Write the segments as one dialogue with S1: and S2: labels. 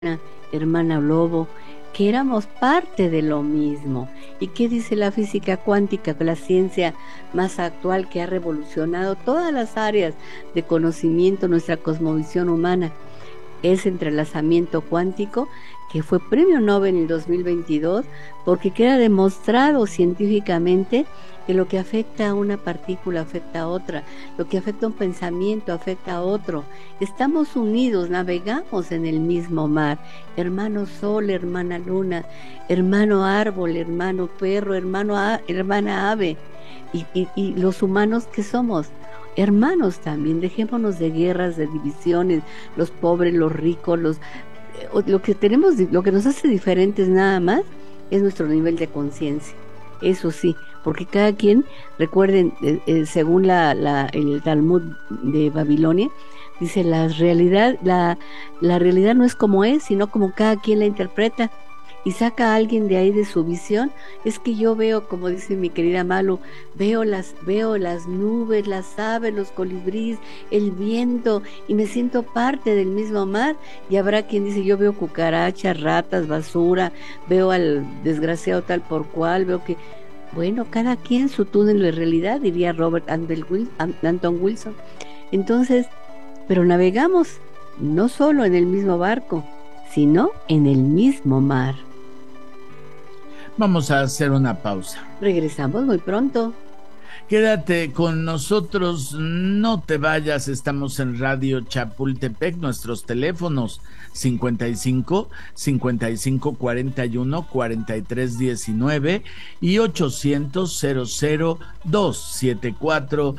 S1: hermana Lobo, que éramos parte de lo mismo. ¿Y qué dice la física cuántica, la ciencia más actual que ha revolucionado todas las áreas de conocimiento, nuestra cosmovisión humana? Ese entrelazamiento cuántico que fue premio Nobel en el 2022 porque queda demostrado científicamente que lo que afecta a una partícula afecta a otra, lo que afecta a un pensamiento afecta a otro. Estamos unidos, navegamos en el mismo mar, hermano sol, hermana luna, hermano árbol, hermano perro, hermana ave, y los humanos que somos hermanos también. Dejémonos de guerras, de divisiones, los pobres, los ricos, lo que tenemos, lo que nos hace diferentes nada más es nuestro nivel de conciencia. Eso sí, porque cada quien, recuerden, según el Talmud de Babilonia, dice la realidad no es como es, sino como cada quien la interpreta y saca a alguien de ahí de su visión. Es que yo veo, como dice mi querida Malu, veo las nubes, las aves, los colibríes, el viento, y me siento parte del mismo mar. Y habrá quien dice, yo veo cucarachas, ratas, basura, veo al desgraciado tal por cual, veo que, bueno, cada quien su túnel de realidad, diría Anton Wilson. Entonces, pero navegamos no solo en el mismo barco, sino en el mismo mar.
S2: Vamos a hacer una pausa.
S1: Regresamos muy pronto.
S2: Quédate con nosotros, no te vayas, estamos en Radio Chapultepec, nuestros teléfonos 55 55 41 43 19 y 800 00 274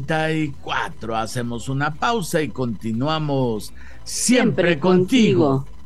S2: 34. Hacemos una pausa y continuamos siempre contigo.